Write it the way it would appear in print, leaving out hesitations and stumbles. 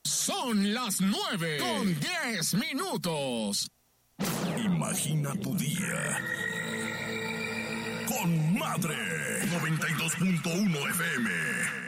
Son las 9:10. Imagina tu día con Madre 92.1 FM.